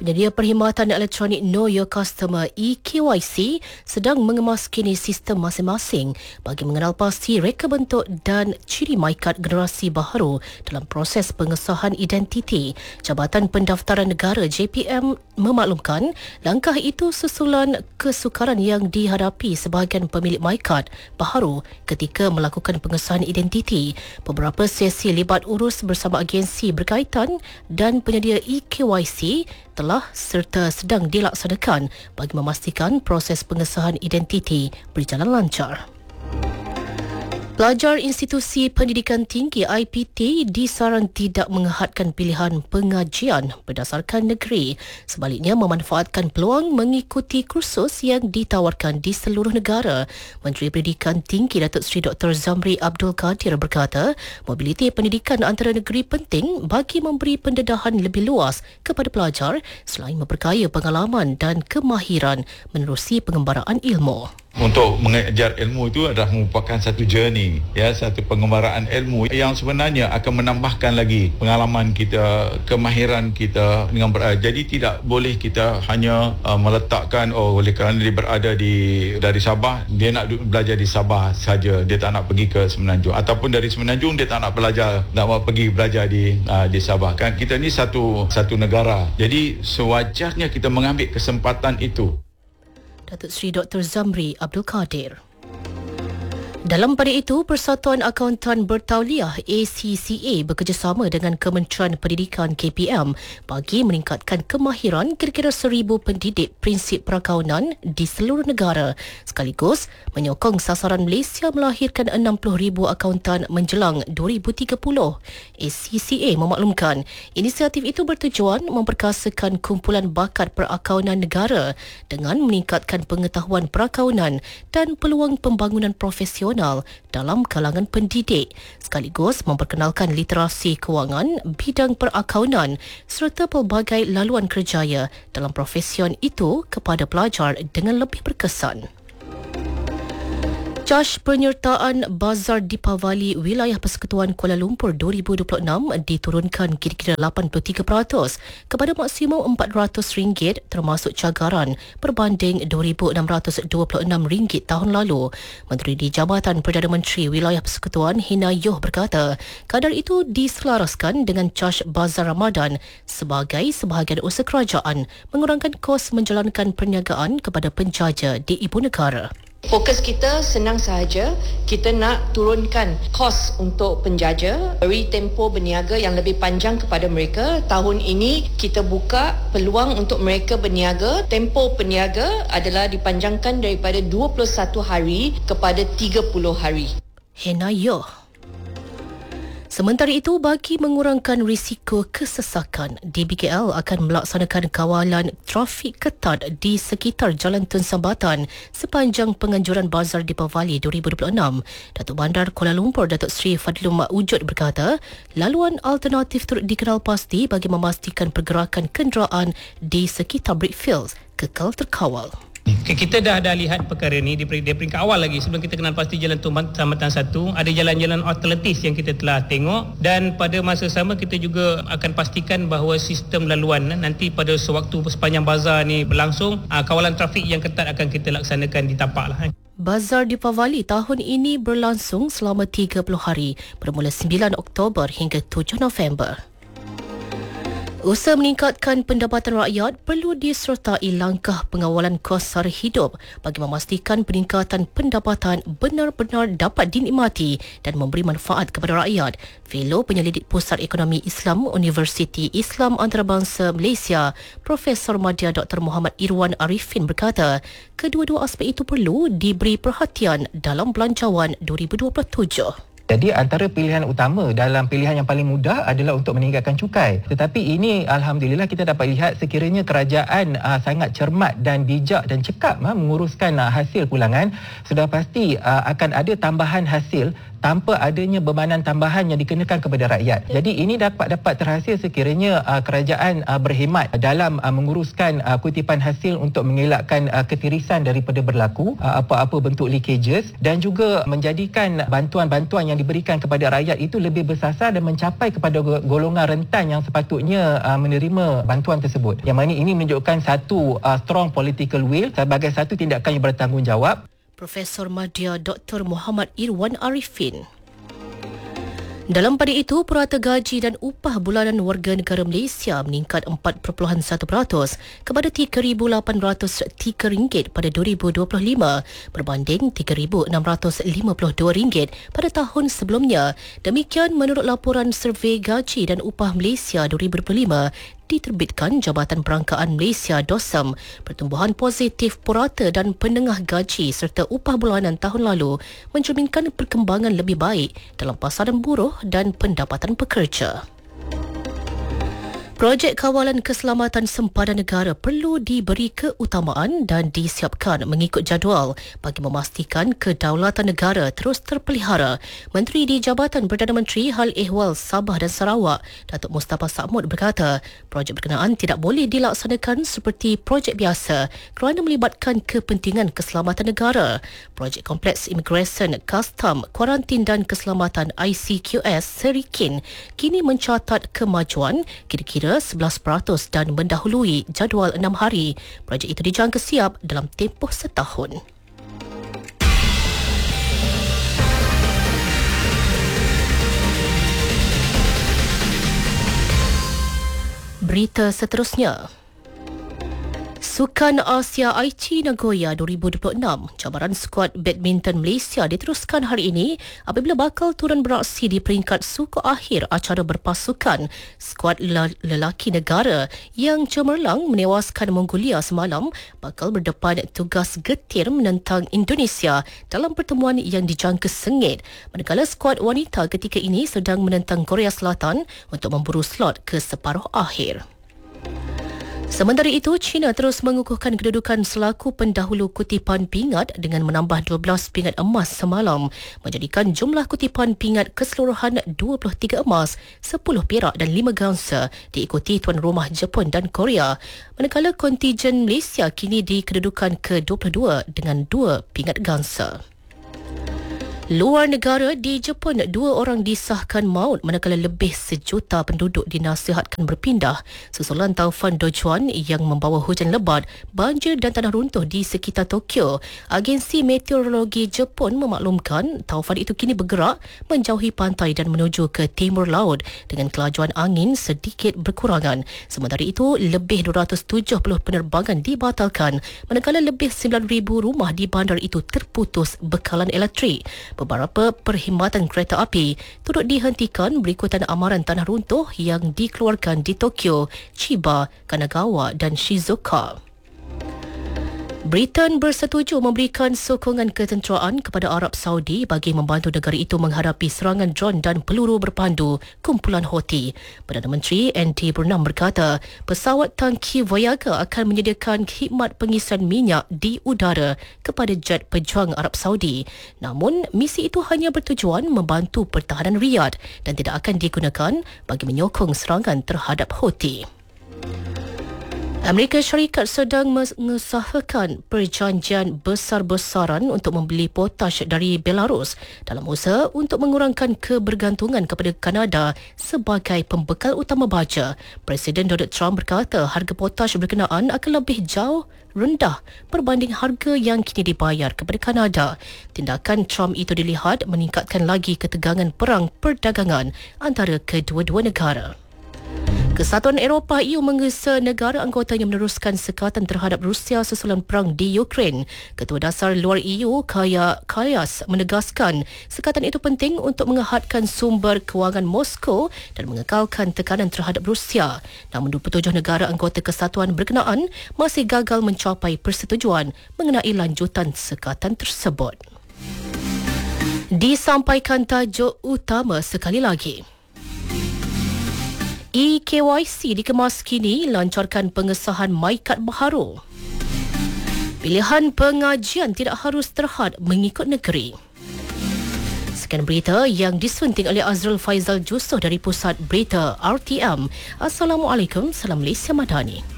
Penyedia perkhidmatan elektronik Know Your Customer (eKYC) sedang mengemas kini sistem masing-masing bagi mengenal pasti reka bentuk dan ciri MyKad generasi baharu dalam proses pengesahan identiti. Jabatan Pendaftaran Negara JPM memaklumkan langkah itu susulan kesukaran yang dihadapi sebahagian pemilik MyKad baharu ketika melakukan pengesahan identiti. Beberapa sesi libat urus bersama agensi berkaitan dan penyedia eKYC telah serta sedang dilaksanakan bagi memastikan proses pengesahan identiti berjalan lancar. Pelajar Institusi Pendidikan Tinggi IPT disaran tidak menghadkan pilihan pengajian berdasarkan negeri. Sebaliknya, memanfaatkan peluang mengikuti kursus yang ditawarkan di seluruh negara. Menteri Pendidikan Tinggi Datuk Seri Dr. Zamri Abdul Kadir berkata, mobiliti pendidikan antara negeri penting bagi memberi pendedahan lebih luas kepada pelajar selain memperkaya pengalaman dan kemahiran menerusi pengembaraan ilmu. Untuk mengajar ilmu itu adalah merupakan satu journey, satu pengembaraan ilmu yang sebenarnya akan menambahkan lagi pengalaman kita, kemahiran kita dengan jadi tidak boleh kita hanya meletakkan oleh kerana dia berada dari Sabah, dia nak belajar di Sabah saja, dia tak nak pergi ke Semenanjung, ataupun dari Semenanjung dia tak nak pergi belajar di Sabah. Kan kita ni satu negara. Jadi sewajarnya kita mengambil kesempatan itu. Datuk Seri Dr. Zamri Abdul Kadir. Dalam pada itu, Persatuan Akauntan Bertauliah ACCA bekerjasama dengan Kementerian Pendidikan KPM bagi meningkatkan kemahiran kira-kira 1,000 pendidik prinsip perakaunan di seluruh negara sekaligus menyokong sasaran Malaysia melahirkan 60,000 akauntan menjelang 2030. ACCA memaklumkan inisiatif itu bertujuan memperkasakan kumpulan bakat perakaunan negara dengan meningkatkan pengetahuan perakaunan dan peluang pembangunan profesional dalam kalangan pendidik sekaligus memperkenalkan literasi kewangan, bidang perakaunan serta pelbagai laluan kerjaya dalam profesion itu kepada pelajar dengan lebih berkesan. Caj penyertaan Bazar Deepavali Wilayah Persekutuan Kuala Lumpur 2026 diturunkan kira-kira 83% kepada maksimum RM400 termasuk cagaran berbanding RM2,626 tahun lalu. Menteri di Jabatan Perdana Menteri Wilayah Persekutuan Hina Yoh berkata, kadar itu diselaraskan dengan caj Bazar Ramadan sebagai sebahagian usaha kerajaan mengurangkan kos menjalankan perniagaan kepada penjaja di ibu negara. Fokus kita senang sahaja, kita nak turunkan kos untuk penjaja, beri tempoh berniaga yang lebih panjang kepada mereka. Tahun ini kita buka peluang untuk mereka berniaga. Tempoh berniaga adalah dipanjangkan daripada 21 hari kepada 30 hari. Henayoh. Sementara itu, bagi mengurangkan risiko kesesakan, DBKL akan melaksanakan kawalan trafik ketat di sekitar Jalan Tun Sambatan sepanjang penganjuran Bazar Deepavali 2026. Datuk Bandar Kuala Lumpur Datuk Seri Fadlul Mak Wujud berkata, laluan alternatif turut dikenal pasti bagi memastikan pergerakan kenderaan di sekitar Brickfields kekal terkawal. Kita dah lihat perkara ni di peringkat awal lagi sebelum kita kenal pasti Jalan Tun Sambatan 1. Ada jalan-jalan alternatif yang kita telah tengok dan pada masa sama kita juga akan pastikan bahawa sistem laluan nanti pada sewaktu sepanjang bazar ni berlangsung, kawalan trafik yang ketat akan kita laksanakan di tapak lah. Bazar Deepavali tahun ini berlangsung selama 30 hari bermula 9 Oktober hingga 7 November. Usaha meningkatkan pendapatan rakyat perlu disertai langkah pengawalan kos sara hidup bagi memastikan peningkatan pendapatan benar-benar dapat dinikmati dan memberi manfaat kepada rakyat. Fellow Penyelidik Pusat Ekonomi Islam Universiti Islam Antarabangsa Malaysia, Profesor Madya Dr. Muhammad Irwan Arifin berkata, kedua-dua aspek itu perlu diberi perhatian dalam belanjawan 2027. Jadi antara pilihan utama dalam pilihan yang paling mudah adalah untuk meningkatkan cukai. Tetapi ini alhamdulillah kita dapat lihat sekiranya kerajaan sangat cermat dan bijak dan cekap menguruskan hasil pulangan, sudah pasti akan ada tambahan hasil tanpa adanya bebanan tambahan yang dikenakan kepada rakyat. Jadi ini dapat terhasil sekiranya kerajaan berhemat dalam menguruskan kutipan hasil untuk mengelakkan ketirisan daripada berlaku apa-apa bentuk leakages, dan juga menjadikan bantuan-bantuan yang diberikan kepada rakyat itu lebih bersasar dan mencapai kepada golongan rentan yang sepatutnya menerima bantuan tersebut. Yang mana ini menunjukkan satu strong political will sebagai satu tindakan yang bertanggungjawab. Profesor Madya Dr. Muhammad Irwan Arifin. Dalam pada itu, purata gaji dan upah bulanan warga negara Malaysia meningkat 4.1% kepada RM3,803 pada 2025 berbanding RM3,652 pada tahun sebelumnya. Demikian menurut laporan Survey Gaji dan Upah Malaysia 2025 diterbitkan Jabatan Perangkaan Malaysia DOSM. Pertumbuhan positif purata dan penengah gaji serta upah bulanan tahun lalu mencerminkan perkembangan lebih baik dalam pasaran buruh dan pendapatan pekerja. Projek kawalan keselamatan sempadan negara perlu diberi keutamaan dan disiapkan mengikut jadual bagi memastikan kedaulatan negara terus terpelihara. Menteri di Jabatan Perdana Menteri Hal Ehwal Sabah dan Sarawak, Datuk Mustafa Sa'mud berkata, projek berkenaan tidak boleh dilaksanakan seperti projek biasa kerana melibatkan kepentingan keselamatan negara. Projek Kompleks Imigresen, Kastam, Kuarantin dan Keselamatan ICQS Serikin kini mencatat kemajuan kira-kira 11% dan mendahului jadual 6 hari. Projek itu dijangka siap dalam tempoh setahun. Berita seterusnya. Sukan Asia Aichi Nagoya 2026, cabaran skuad badminton Malaysia diteruskan hari ini apabila bakal turun beraksi di peringkat suku akhir acara berpasukan. Skuad lelaki negara yang cemerlang menewaskan Mongolia semalam bakal berdepan tugas getir menentang Indonesia dalam pertemuan yang dijangka sengit, manakala skuad wanita ketika ini sedang menentang Korea Selatan untuk memburu slot ke separuh akhir. Sementara itu, China terus mengukuhkan kedudukan selaku pendahulu kutipan pingat dengan menambah 12 pingat emas semalam, menjadikan jumlah kutipan pingat keseluruhan 23 emas, 10 perak dan 5 gangsa, diikuti tuan rumah Jepun dan Korea. Manakala kontijen Malaysia kini di kedudukan ke-22 dengan 2 pingat gangsa. Luar negara, di Jepun 2 orang disahkan maut manakala lebih 1 juta penduduk dinasihatkan berpindah susulan taufan Dochuan yang membawa hujan lebat, banjir dan tanah runtuh di sekitar Tokyo. Agensi Meteorologi Jepun memaklumkan taufan itu kini bergerak menjauhi pantai dan menuju ke timur laut dengan kelajuan angin sedikit berkurangan. Sementara itu, lebih 270 penerbangan dibatalkan manakala lebih 9,000 rumah di bandar itu terputus bekalan elektrik. Beberapa perkhidmatan kereta api turut dihentikan berikutan amaran tanah runtuh yang dikeluarkan di Tokyo, Chiba, Kanagawa dan Shizuoka. Britain bersetuju memberikan sokongan ketenteraan kepada Arab Saudi bagi membantu negara itu menghadapi serangan dron dan peluru berpandu kumpulan Houthi. Perdana Menteri Andy Burnham berkata, pesawat tangki Voyager akan menyediakan khidmat pengisian minyak di udara kepada jet pejuang Arab Saudi. Namun, misi itu hanya bertujuan membantu pertahanan Riyadh dan tidak akan digunakan bagi menyokong serangan terhadap Houthi. Amerika Syarikat sedang mengesahkan perjanjian besar-besaran untuk membeli potash dari Belarus dalam usaha untuk mengurangkan kebergantungan kepada Kanada sebagai pembekal utama baja. Presiden Donald Trump berkata harga potash berkenaan akan lebih jauh rendah berbanding harga yang kini dibayar kepada Kanada. Tindakan Trump itu dilihat meningkatkan lagi ketegangan perang perdagangan antara kedua-dua negara. Kesatuan Eropah EU menggesa negara anggotanya meneruskan sekatan terhadap Rusia susulan perang di Ukraine. Ketua Dasar Luar EU Kaja Kallas menegaskan sekatan itu penting untuk menghadkan sumber kewangan Moskow dan mengekalkan tekanan terhadap Rusia. Namun 27 negara anggota kesatuan berkenaan masih gagal mencapai persetujuan mengenai lanjutan sekatan tersebut. Disampaikan tajuk utama sekali lagi. eKYC dikemas kini lancarkan pengesahan MyKad baharu. Pilihan pengajian tidak harus terhad mengikut negeri. Sekian berita yang disunting oleh Azrul Faizal Jusoh dari Pusat Berita RTM. Assalamualaikum, salam Malaysia Madani.